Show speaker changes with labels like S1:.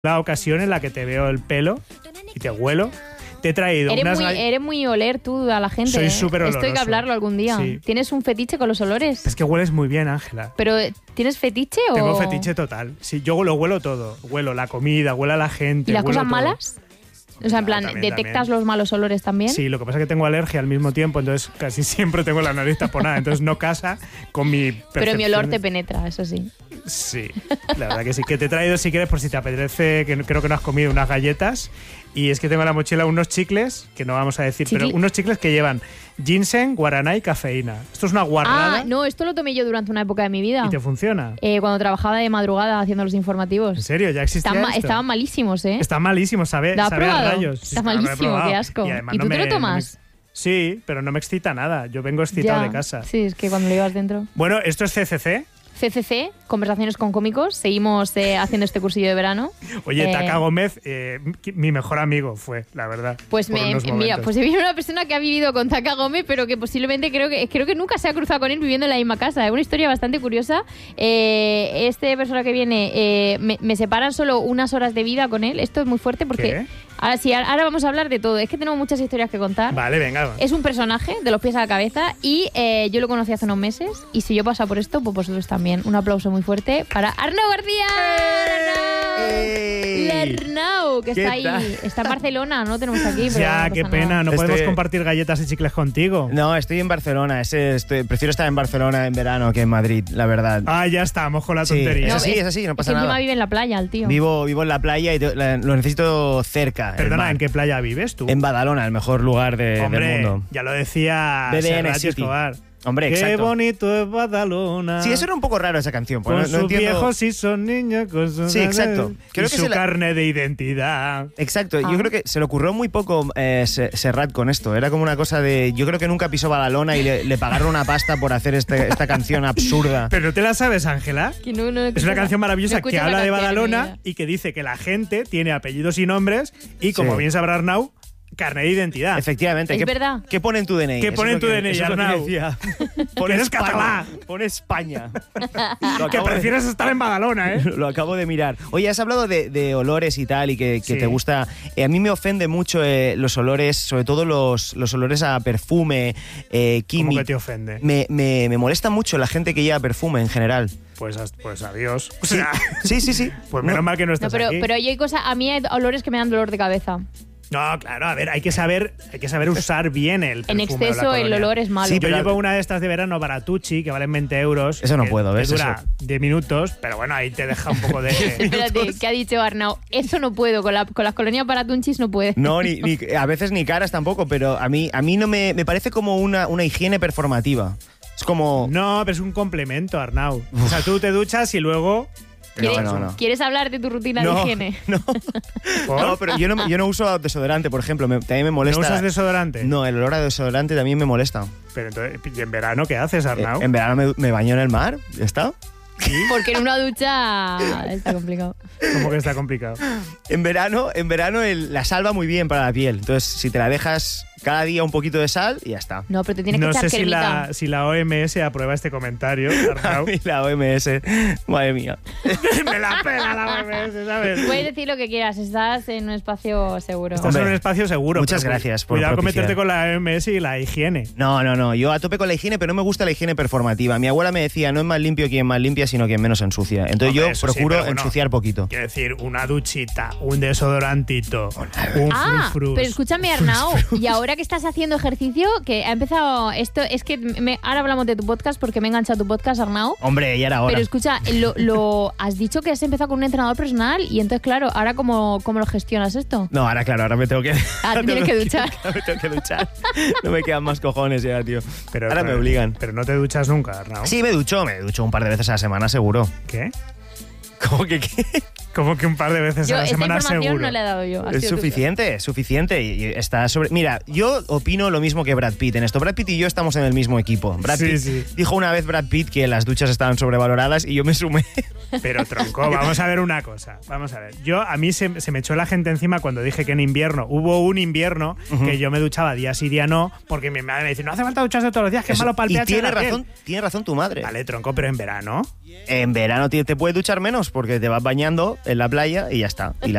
S1: la ocasión en la que te veo el pelo y te huelo. Te he traído
S2: Eres muy oler tú a la gente.
S1: Soy súper oloroso.
S2: Esto hay que hablarlo algún día.
S1: Sí.
S2: ¿Tienes un fetiche con los olores?
S1: Es que hueles muy bien, Ángela.
S2: ¿Pero tienes fetiche o...?
S1: Tengo fetiche total. Sí, yo lo huelo todo. Huelo la comida, huelo a la gente.
S2: ¿Y las
S1: huelo
S2: cosas
S1: todo.
S2: malas? O sea, en plan,
S1: También.
S2: ¿detectas los malos olores también?
S1: Sí, lo que pasa es que tengo alergia al mismo tiempo, entonces casi siempre tengo la nariz taponada, entonces no casa con mi percepción.
S2: Pero mi olor te penetra, eso sí.
S1: Sí, la verdad que sí. Que te he traído, si quieres, por si te apetece, que creo que no has comido, unas galletas. Y es que tengo en la mochila unos chicles, que no vamos a decir, pero unos chicles que llevan ginseng, guaraná y cafeína. Esto es una guarrada.
S2: Ah, no, esto lo tomé yo durante una época de mi vida.
S1: ¿Y te funciona?
S2: Cuando trabajaba de madrugada haciendo los informativos.
S1: ¿En serio? ¿Ya existía esto?
S2: Estaban malísimos, ¿eh?
S1: Están malísimos, sabe a rayos.
S2: Está malísimo, qué asco. ¿Y tú te lo tomas?
S1: Sí, pero no me excita nada. Yo vengo excitado de casa.
S2: Sí, es que cuando lo llevas dentro.
S1: Bueno, esto es CCC.
S2: CCC, Conversaciones con Cómicos. Seguimos haciendo este cursillo de verano.
S1: Oye, Taka Gómez, mi mejor amigo fue, la verdad.
S2: Pues mira, pues viene una persona que ha vivido con Taka Gómez, pero que posiblemente creo que nunca se ha cruzado con él viviendo en la misma casa. Es una historia bastante curiosa. Este persona que viene, me separan solo unas horas de vida con él. Esto es muy fuerte porque... Ahora vamos a hablar de todo. Es que tenemos muchas historias que contar.
S1: Vale, venga.
S2: Es un personaje de los pies a la cabeza y yo lo conocí hace unos meses y si yo paso por esto, pues vosotros también. Un aplauso muy fuerte para Arnau García. Arnau, que está ahí. Está en Barcelona, no lo tenemos aquí. Pero
S1: ya,
S2: no
S1: qué
S2: pasa
S1: pena.
S2: nada.
S1: No podemos compartir galletas y chicles contigo.
S3: No, estoy en Barcelona. Prefiero estar en Barcelona en verano que en Madrid, la verdad.
S1: Ah, ya estamos con la tontería.
S3: Sí, es así, no pasa nada.
S2: Encima vive en la playa el tío.
S3: Vivo en la playa y lo necesito cerca.
S1: Perdona, ¿en qué playa vives tú?
S3: En Badalona, el mejor lugar del mundo.
S1: Ya lo decía
S3: BDN
S1: Serrat Escobar.
S3: Hombre,
S1: qué
S3: exacto.
S1: bonito es Badalona.
S3: Sí, eso era un poco raro esa canción.
S1: Con
S3: no
S1: sus
S3: entiendo...
S1: viejos y son niños con su...
S3: Sí, exacto.
S1: Creo que su carne de identidad.
S3: Exacto. Yo creo que se le ocurrió muy poco Serrat con esto. Era como una cosa de... Yo creo que nunca pisó Badalona y le pagaron una pasta por hacer esta canción absurda.
S1: ¿Pero no te la sabes, Ángela? Es una canción maravillosa que habla de Badalona y que dice que la gente tiene apellidos y nombres y, como bien sabrá Arnau, carne de identidad.
S3: Efectivamente.
S2: Es verdad.
S3: ¿Qué pone en tu DNI?
S1: ¿Qué pone en tu DNI, Arnau?
S3: Pone
S1: catalán.
S3: Pone España.
S1: Que prefieres estar en Badalona, ¿eh?
S3: Lo acabo de mirar. Oye, has hablado de olores y tal y que te gusta. A mí me ofende mucho los olores, sobre todo los olores a perfume, químico.
S1: ¿Cómo que te ofende?
S3: Me molesta mucho la gente que lleva perfume en general.
S1: Pues adiós. O
S3: Sí,
S1: sea,
S3: sí.
S1: Pues menos mal que no estás aquí.
S2: Pero hay cosas... A mí hay olores que me dan dolor de cabeza.
S1: No, claro, a ver, hay que saber usar bien el perfume.
S2: En exceso el olor es malo.
S1: Sí, yo llevo una de estas de verano Baratucci que valen 20 euros.
S3: Eso no puedo, ¿ves?
S1: Que dura 10 minutos, pero bueno, ahí te deja un poco de...
S2: Espérate, ¿qué ha dicho Arnau? Eso no puedo, con las colonias Baratucci no puede.
S3: No, ni a veces ni caras tampoco, pero a mí no me parece como una higiene performativa. Es como...
S1: No, pero es un complemento, Arnau. O sea, tú te duchas y luego...
S3: No.
S2: ¿Quieres hablar de tu rutina de higiene?
S3: No, pero yo no uso desodorante, por ejemplo. También me molesta.
S1: ¿No usas desodorante?
S3: No, el olor a desodorante también me molesta.
S1: Pero entonces, ¿y en verano qué haces, Arnau?
S3: En verano me baño en el mar, ¿ya está?
S2: Porque en una ducha está complicado.
S1: ¿Cómo que está complicado?
S3: En verano la sal va muy bien para la piel. Entonces, si te la dejas cada día un poquito de sal y ya está.
S2: No, pero te tienes que echar cremita.
S1: No sé si la OMS aprueba este comentario, Arnau.
S3: A mí la OMS, madre mía.
S1: Me la pela la OMS, ¿sabes?
S2: Puedes decir lo que quieras, estás en un espacio seguro.
S1: Estás en un espacio seguro.
S3: Muchas gracias por
S1: cuidado con
S3: propiciar.
S1: meterte con la OMS y la higiene.
S3: No, yo a tope con la higiene, pero no me gusta la higiene performativa. Mi abuela me decía, no es más limpio quien más limpia, sino quien menos ensucia. Entonces yo procuro ensuciar poquito.
S1: Quiero decir, una duchita, un desodorantito, un frufrus.
S2: Pero escúchame, Arnau, y ahora que estás haciendo ejercicio, que ha empezado esto, es que ahora hablamos de tu podcast porque me he enganchado a tu podcast, Arnau.
S3: Hombre, ya era hora.
S2: Pero escucha, has dicho que has empezado con un entrenador personal y entonces, claro, ahora ¿cómo lo gestionas esto?
S3: No, ahora me tengo que...
S2: Te tienes que duchar.
S3: Me tengo que duchar. No me quedan más cojones ya, tío.
S1: Pero,
S3: ahora me obligan.
S1: Pero no te duchas nunca, Arnau.
S3: Sí, me ducho un par de veces a la semana, seguro.
S1: ¿Qué?
S3: ¿Cómo que qué?
S1: Como que un par de veces a la semana
S2: esta información
S1: seguro.
S2: no le he dado yo.
S3: Es suficiente. Y está sobre... Mira, yo opino lo mismo que Brad Pitt en esto. Brad Pitt y yo estamos en el mismo equipo. Brad Pitt dijo una vez que las duchas estaban sobrevaloradas y yo me sumé.
S1: Pero tronco, vamos a ver una cosa. Vamos a ver. A mí se me echó la gente encima cuando dije que en invierno, hubo un invierno que yo me duchaba día sí, día no, porque mi madre me dice, no hace falta ducharse todos los días, que es malo para el pH de la piel.
S3: Tiene razón tu madre.
S1: Vale, tronco, pero en verano...
S3: En verano te puedes duchar menos porque te vas bañando en la playa y ya está. Y